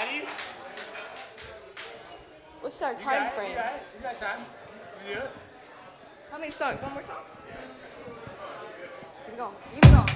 Ready? What's our time frame? You got it. You got time. You do it. How many songs? One more song? Keep going. Keep going.